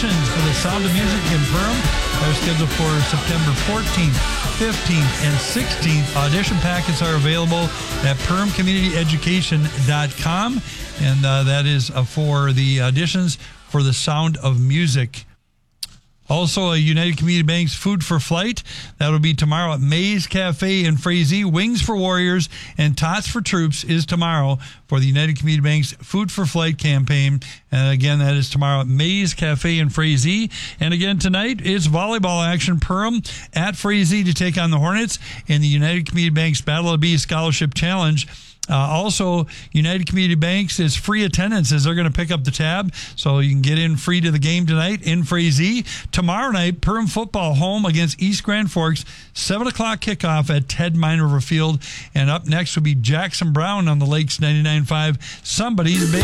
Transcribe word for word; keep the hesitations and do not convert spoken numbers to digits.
auditions for the Sound of Music in Perham are scheduled for September fourteenth, fifteenth, and sixteenth. Audition packets are available at perham community education dot com, and uh, that is uh, for the auditions for the Sound of Music. Also, a United Community Bank's Food for Flight. That will be tomorrow at Maze Cafe in Frazee. Wings for Warriors and Tots for Troops is tomorrow for the United Community Bank's Food for Flight campaign. And again, that is tomorrow at Maze Cafe in Frazee. And again, tonight is volleyball action. Perham at Frazee to take on the Hornets in the United Community Bank's Battle of the Bees Scholarship Challenge. Uh, also, United Community Banks is free attendance as they're going to pick up the tab, so you can get in free to the game tonight in Frazee. Tomorrow night, Perham football home against East Grand Forks, seven o'clock kickoff at Ted Mine River Field. And up next will be Jackson Brown on the Lakes ninety-nine point five. Somebody's Baby.